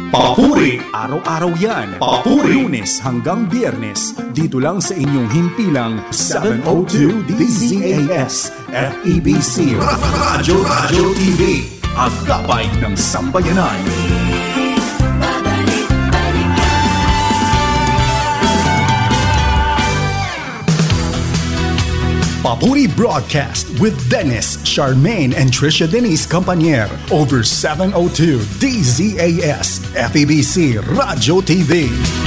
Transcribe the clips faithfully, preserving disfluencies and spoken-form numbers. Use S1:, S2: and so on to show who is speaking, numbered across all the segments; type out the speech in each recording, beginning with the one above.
S1: Papuri! Araw-araw yan. Papuri! Lunes hanggang Biyernes. Dito lang sa inyong himpilang seven oh two D Z A S F E B C Radyo Radyo T V. Ang gabay ng sambayanan. Papuri Broadcast with Dennis, Charmaine, and Trisha Denise Campanier over seven oh two D Z A S F E B C Radyo T V.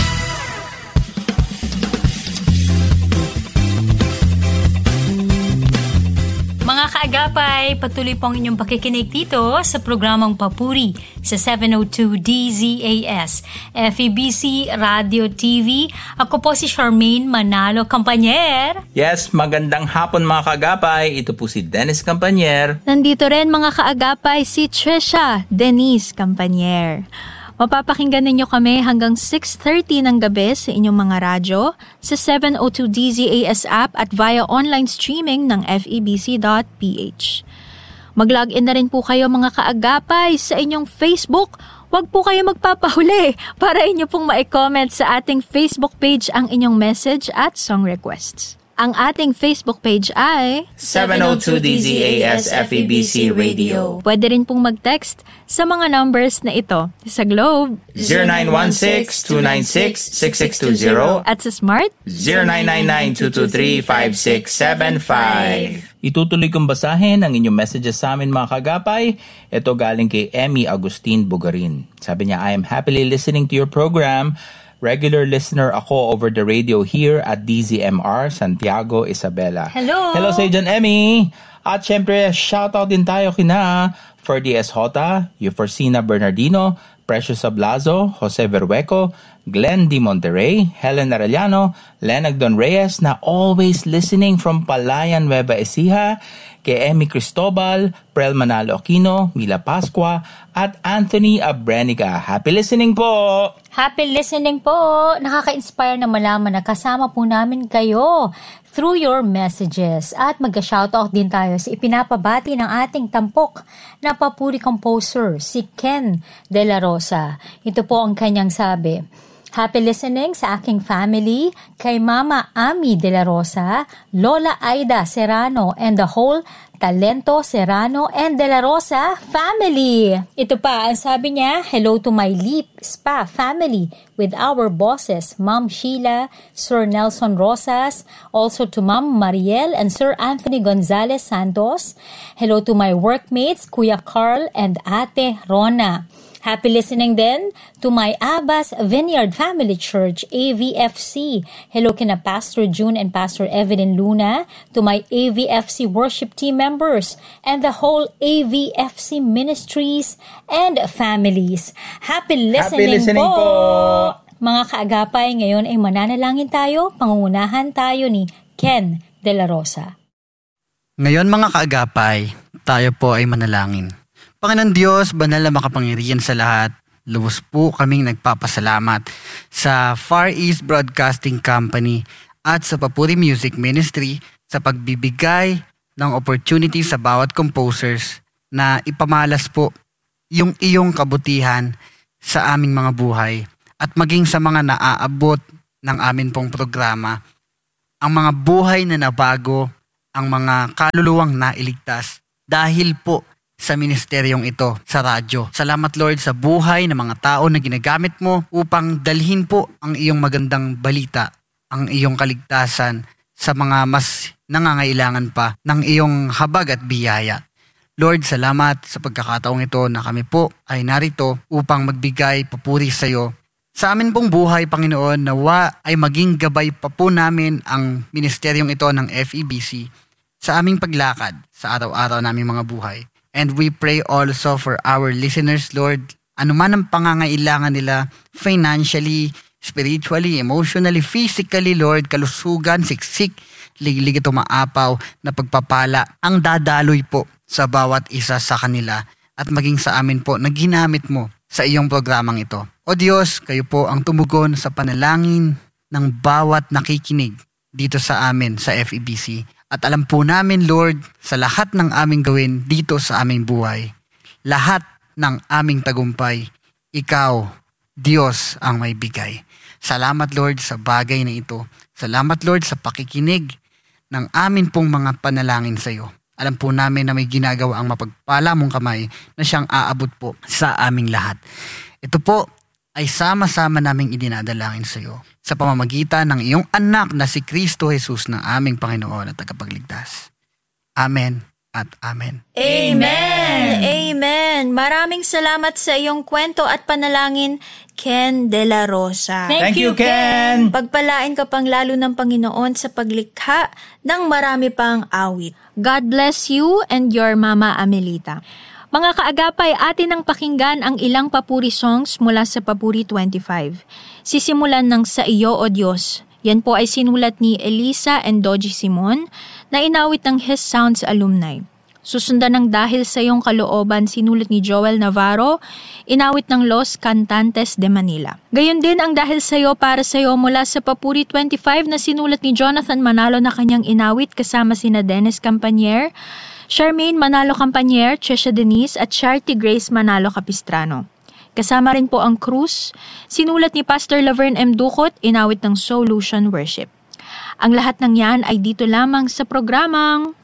S2: Mga kaagapay, patuloy pong inyong pakikinig dito sa programang Papuri sa seven oh two D Z A S F E B C Radio T V. Ako po si Charmaine Manalo Campanier.
S3: Yes, magandang hapon mga kaagapay. Ito po si Dennis Campanier.
S4: Nandito rin mga kaagapay si Trisha Denise Campanier. Mapapakinggan ninyo kami hanggang six thirty ng gabi sa inyong mga radyo, sa seven oh two D Z A S app at via online streaming ng F E B C dot P H. Mag-login na rin po kayo mga kaagapay sa inyong Facebook. Huwag po kayo magpapahuli para inyo pong ma-comment sa ating Facebook page ang inyong message at song requests. Ang ating Facebook page ay
S3: seven oh two D Z A S F E B C Radio.
S4: Pwede rin pong mag-text sa mga numbers na ito. Sa Globe,
S3: zero nine one six two nine six six six two zero
S4: at sa Smart,
S3: zero nine nine nine two two three five six seven five. Itutuloy kong basahin ang inyong messages sa amin mga kagapay. Ito galing kay Emmy Agustin Bugarin. Sabi niya, I am happily listening to your program. Regular listener ako over the radio here at D Z M R Santiago, Isabela.
S2: Hello!
S3: Hello sa John Emmy! At syempre, shoutout din tayo kina Ferdy S. Hota, Euforsina Bernardino, Precious Ablazo, Jose Verweco, Glenn D. Monterrey, Helen Arellano, Lenag Don Reyes na always listening from Palayan, Nueva Ecija, kay Emmy Cristobal, Prel Manalo Aquino, Mila Pascua, at Anthony Abrenica. Happy listening po!
S2: Happy listening po! Nakaka-inspire na malaman na kasama po namin kayo through your messages. At mag-shoutout din tayo sa ipinapabati ng ating tampok na papuri composer, si Ken De La Rosa. Ito po ang kanyang sabi. Happy listening sa aking family, kay Mama Ami De La Rosa, Lola Aida Serrano, and the whole Talento Serrano and De La Rosa family. Ito pa, ang sabi niya, hello to my Leap Spa family with our bosses, Ma'am Sheila, Sir Nelson Rosas, also to Ma'am Mariel and Sir Anthony Gonzalez Santos. Hello to my workmates, Kuya Carl and Ate Rona. Happy listening din to my Abbas Vineyard Family Church, A V F C. Hello kina Pastor June and Pastor Evelyn Luna, to my A V F C worship team members, and the whole A V F C ministries and families. Happy listening,
S3: Happy listening po! po!
S2: Mga kaagapay, ngayon ay mananalangin tayo, pangungunahan tayo ni Ken De La Rosa.
S5: Ngayon mga kaagapay, tayo po ay manalangin. Panginoon Diyos, banal na makapangyarihan sa lahat, lubos po kaming nagpapasalamat sa Far East Broadcasting Company at sa Papuri Music Ministry sa pagbibigay ng opportunity sa bawat composers na ipamalas po yung iyong kabutihan sa aming mga buhay at maging sa mga naaabot ng amin pong programa, ang mga buhay na nabago, ang mga kaluluwang nailigtas dahil po sa ministeryong ito sa radyo. Salamat Lord sa buhay ng mga tao na ginagamit mo upang dalhin po ang iyong magandang balita, ang iyong kaligtasan sa mga mas nangangailangan pa ng iyong habag at biyaya. Lord, salamat sa pagkakataong ito na kami po ay narito upang magbigay papuri sa iyo. Sa amin pong buhay, Panginoon, nawa ay maging gabay pa po namin ang ministeryong ito ng F E B C sa aming paglakad sa araw-araw naming mga buhay. And we pray also for our listeners, Lord, anuman ang pangangailangan nila financially, spiritually, emotionally, physically, Lord, kalusugan, siksik, liglig at umaapaw na pagpapala ang dadaloy po sa bawat isa sa kanila at maging sa amin po na ginamit mo sa iyong programang ito. O Diyos, kayo po ang tumugon sa panalangin ng bawat nakikinig dito sa amin sa F E B C. At alam po namin, Lord, sa lahat ng aming gawin dito sa aming buhay, lahat ng aming tagumpay, Ikaw Diyos ang may bigay. Salamat Lord sa bagay na ito. Salamat Lord sa pakikinig ng amin pong mga panalangin sa iyo. Alam po namin na may ginagawa ang mapagpala mong kamay na siyang aabot po sa aming lahat. Ito po ay sama-sama naming idinadalangin sa iyo sa pamamagitan ng iyong anak na si Kristo Jesus na aming Panginoon at tagapagligtas. Amen at amen.
S4: Amen! Amen! Maraming salamat sa iyong kwento at panalangin, Ken De La Rosa.
S3: Thank you, Ken!
S4: Pagpalain ka pang lalo ng Panginoon sa paglikha ng marami pang awit. God bless you and your Mama Amelita. Mga kaagapay, atin ang pakinggan ang ilang papuri songs mula sa Papuri twenty-five. Sisimulan ng Sa Iyo, O Diyos. Yan po ay sinulat ni Elisa and Doji Simon na inawit ng His Sounds alumni. Susundan ng Dahil sa Iyong Kalooban, sinulat ni Joel Navarro, inawit ng Los Cantantes de Manila. Gayon din ang Dahil sa Iyo para sa Iyo mula sa Papuri twenty-five na sinulat ni Jonathan Manalo na kanyang inawit kasama sina Dennis Campanier, Charmaine Manalo Campanier, Chesha Denise at Charity Grace Manalo Capistrano. Kasama rin po ang Cruz, sinulat ni Pastor Laverne M. Ducot, inawit ng Solution Worship. Ang lahat ng yan ay dito lamang sa programang